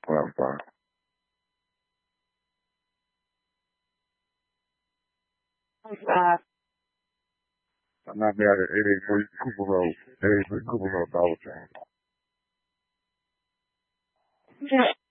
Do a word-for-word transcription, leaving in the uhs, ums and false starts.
Well, I'm fine. Uh, I'm not mad at eighty-three Cooper Road. eighty-three Cooper Road, Dollar Tree. yeah.